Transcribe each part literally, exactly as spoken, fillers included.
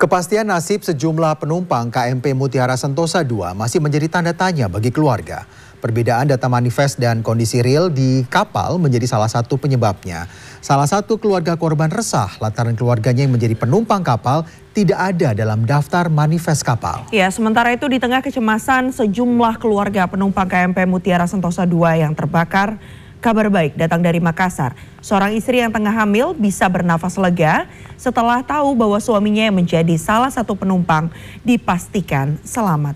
Kepastian nasib sejumlah penumpang K M P Mutiara Sentosa dua masih menjadi tanda tanya bagi keluarga. Perbedaan data manifest dan kondisi real di kapal menjadi salah satu penyebabnya. Salah satu keluarga korban resah lantaran keluarganya yang menjadi penumpang kapal tidak ada dalam daftar manifest kapal. Ya, sementara itu di tengah kecemasan sejumlah keluarga penumpang K M P Mutiara Sentosa dua yang terbakar, kabar baik datang dari Makassar. Seorang istri yang tengah hamil bisa bernafas lega setelah tahu bahwa suaminya yang menjadi salah satu penumpang dipastikan selamat.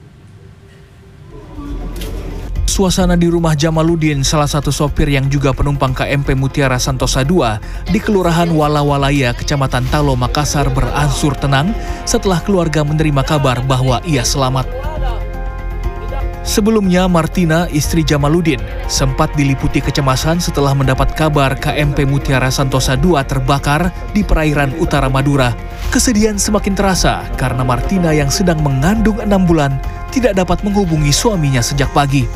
Suasana di rumah Jamaluddin, salah satu sopir yang juga penumpang K M P Mutiara Sentosa dua di Kelurahan Walawalaya, Kecamatan Talo, Makassar berangsur tenang setelah keluarga menerima kabar bahwa ia selamat. Sebelumnya, Martina, istri Jamaluddin, sempat diliputi kecemasan setelah mendapat kabar K M P Mutiara Sentosa dua terbakar di perairan utara Madura. Kesedihan semakin terasa karena Martina yang sedang mengandung enam bulan tidak dapat menghubungi suaminya sejak pagi.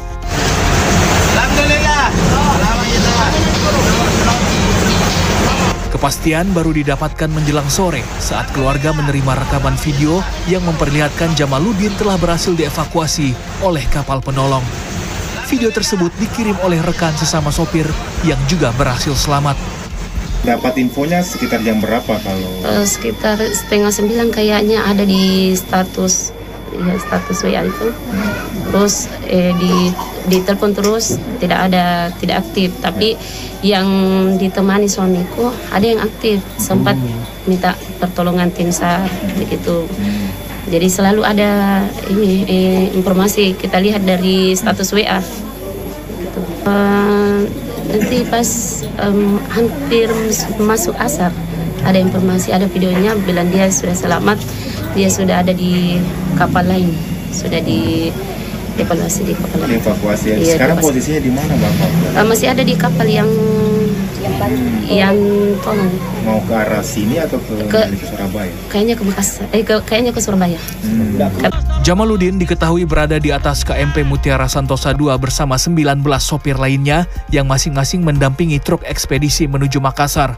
Kepastian baru didapatkan menjelang sore saat keluarga menerima rekaman video yang memperlihatkan Jamaluddin telah berhasil dievakuasi oleh kapal penolong. Video tersebut dikirim oleh rekan sesama sopir yang juga berhasil selamat. Dapat infonya sekitar jam berapa kalau? Uh, sekitar setengah sembilan kayaknya ada di status ya status W A itu. Terus eh, di di telepon terus tidak ada tidak aktif, tapi yang ditemani suamiku ada yang aktif, sempat minta pertolongan tim SAR begitu. Jadi selalu ada ini eh, informasi kita lihat dari status W A. Gitu. Uh, nanti pas um, hampir masuk asar ada informasi, ada videonya bilang dia sudah selamat, dia sudah ada di kapal lain, sudah di evaluasi di kapal lain. Evakuasi. Iya, sekarang evakuasi. Posisinya di mana, Bapak? Uh, masih ada di kapal yang yang tolong. Mau ke arah sini atau ke, ke, ke Surabaya? Kayaknya ke Makassar, eh ke, kayaknya ke Surabaya. Hmm. Jamaluddin diketahui berada di atas K M P Mutiara Sentosa dua bersama sembilan belas sopir lainnya yang masing-masing mendampingi truk ekspedisi menuju Makassar.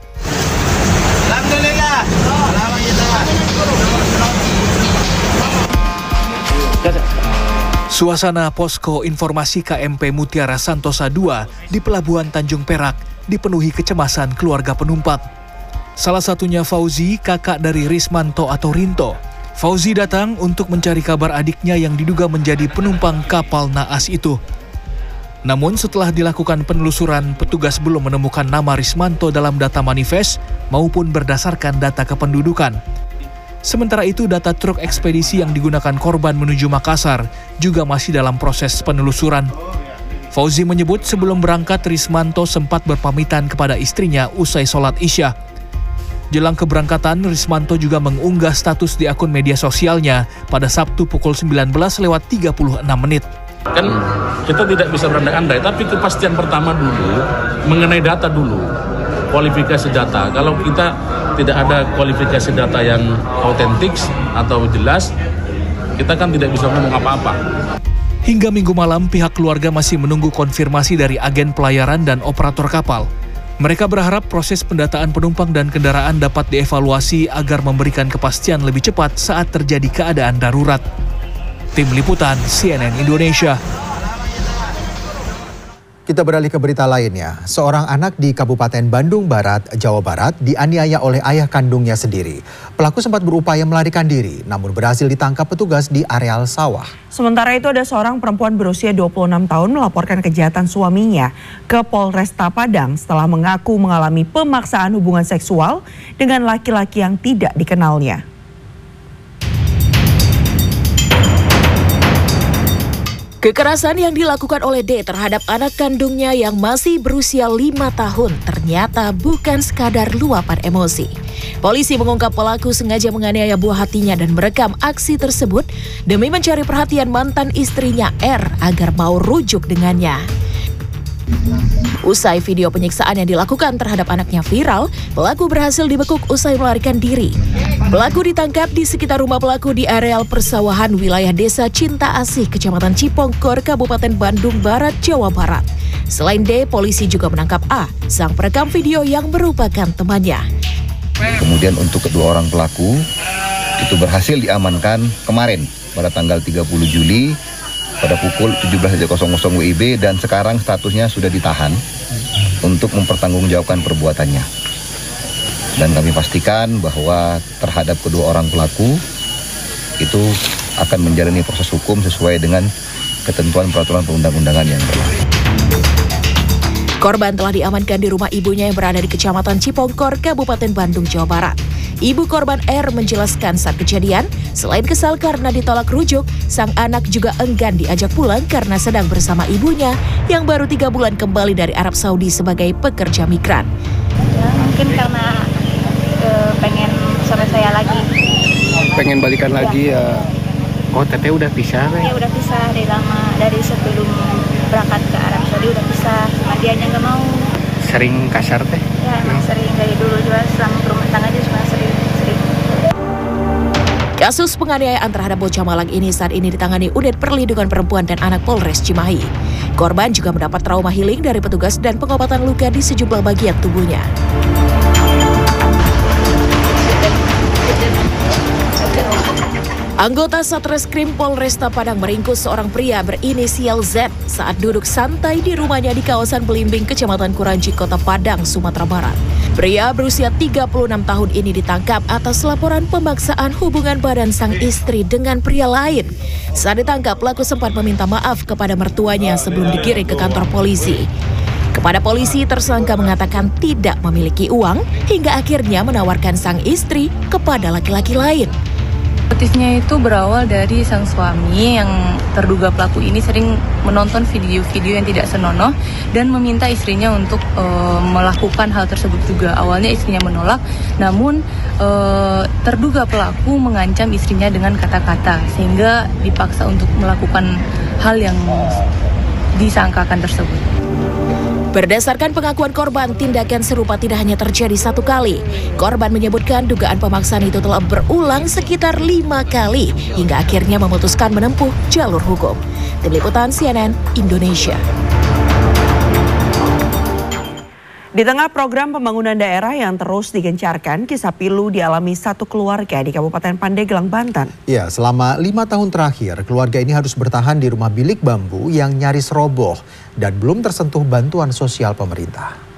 Suasana posko informasi K M P Mutiara Sentosa dua di Pelabuhan Tanjung Perak dipenuhi kecemasan keluarga penumpang. Salah satunya Fauzi, kakak dari Rismanto atau Rinto. Fauzi datang untuk mencari kabar adiknya yang diduga menjadi penumpang kapal naas itu. Namun setelah dilakukan penelusuran, petugas belum menemukan nama Rismanto dalam data manifest maupun berdasarkan data kependudukan. Sementara itu, data truk ekspedisi yang digunakan korban menuju Makassar juga masih dalam proses penelusuran. Fauzi menyebut sebelum berangkat, Rismanto sempat berpamitan kepada istrinya usai sholat Isya. Jelang keberangkatan, Rismanto juga mengunggah status di akun media sosialnya pada Sabtu pukul sembilan belas lewat tiga puluh enam menit. Kan kita tidak bisa berandai-andai, tapi kepastian pertama dulu mengenai data dulu, kualifikasi data. Kalau kita tidak ada kualifikasi data yang autentik atau jelas, kita kan tidak bisa ngomong apa-apa. Hingga minggu malam, pihak keluarga masih menunggu konfirmasi dari agen pelayaran dan operator kapal. Mereka berharap proses pendataan penumpang dan kendaraan dapat dievaluasi agar memberikan kepastian lebih cepat saat terjadi keadaan darurat. Tim Liputan C N N Indonesia. Kita beralih ke berita lainnya. Seorang anak di Kabupaten Bandung Barat, Jawa Barat dianiaya oleh ayah kandungnya sendiri. Pelaku sempat berupaya melarikan diri, namun berhasil ditangkap petugas di areal sawah. Sementara itu ada seorang perempuan berusia dua puluh enam tahun melaporkan kejahatan suaminya ke Polresta Padang setelah mengaku mengalami pemaksaan hubungan seksual dengan laki-laki yang tidak dikenalnya. Kekerasan yang dilakukan oleh D terhadap anak kandungnya yang masih berusia lima tahun ternyata bukan sekadar luapan emosi. Polisi mengungkap pelaku sengaja menganiaya buah hatinya dan merekam aksi tersebut demi mencari perhatian mantan istrinya R agar mau rujuk dengannya. Usai video penyiksaan yang dilakukan terhadap anaknya viral, pelaku berhasil dibekuk usai melarikan diri. Pelaku ditangkap di sekitar rumah pelaku di areal persawahan wilayah Desa Cinta Asih, Kecamatan Cipongkor, Kabupaten Bandung Barat, Jawa Barat. Selain D, polisi juga menangkap A, sang perekam video yang merupakan temannya. Kemudian untuk kedua orang pelaku itu berhasil diamankan kemarin pada tanggal tiga puluh Juli pada pukul tujuh belas W I B dan sekarang statusnya sudah ditahan untuk mempertanggungjawabkan perbuatannya. Dan kami pastikan bahwa terhadap kedua orang pelaku itu akan menjalani proses hukum sesuai dengan ketentuan peraturan perundang-undangan yang berlaku. Korban telah diamankan di rumah ibunya yang berada di Kecamatan Cipongkor, Kabupaten Bandung, Jawa Barat. Ibu korban R menjelaskan saat kejadian, selain kesal karena ditolak rujuk, sang anak juga enggan diajak pulang karena sedang bersama ibunya yang baru tiga bulan kembali dari Arab Saudi sebagai pekerja migran. Ya, mungkin karena uh, pengen sama saya lagi. Pengen balikan ya. lagi ya. Oh, teteh udah pisah, ya? Ya udah pisah dari lama, dari sebelum berangkat ke Arab Saudi udah pisah, cuma dianya nggak mau. Sering kasar teh? Ya emang hmm. sering, dari dulu juga selama berumah tangga aja cuma sering, sering. Kasus penganiayaan terhadap bocah malang ini saat ini ditangani Unit Perlindungan Perempuan dan Anak Polres Cimahi. Korban juga mendapat trauma healing dari petugas dan pengobatan luka di sejumlah bagian tubuhnya. Anggota Satreskrim Polresta Padang meringkus seorang pria berinisial Z saat duduk santai di rumahnya di kawasan Belimbing, Kecamatan Kuranji, Kota Padang, Sumatera Barat. Pria berusia tiga puluh enam tahun ini ditangkap atas laporan pemaksaan hubungan badan sang istri dengan pria lain. Saat ditangkap, pelaku sempat meminta maaf kepada mertuanya sebelum digiring ke kantor polisi. Kepada polisi, tersangka mengatakan tidak memiliki uang hingga akhirnya menawarkan sang istri kepada laki-laki lain. Motifnya itu berawal dari sang suami yang terduga pelaku ini sering menonton video-video yang tidak senonoh dan meminta istrinya untuk e, melakukan hal tersebut juga. Awalnya istrinya menolak, namun e, terduga pelaku mengancam istrinya dengan kata-kata sehingga dipaksa untuk melakukan hal yang disangkakan tersebut. Berdasarkan pengakuan korban, tindakan serupa tidak hanya terjadi satu kali. Korban menyebutkan dugaan pemaksaan itu telah berulang sekitar lima kali hingga akhirnya memutuskan menempuh jalur hukum. Tim Liputan C N N Indonesia. Di tengah program pembangunan daerah yang terus digencarkan, kisah pilu dialami satu keluarga di Kabupaten Pandeglang, Banten. Ya, selama lima tahun terakhir, keluarga ini harus bertahan di rumah bilik bambu yang nyaris roboh dan belum tersentuh bantuan sosial pemerintah.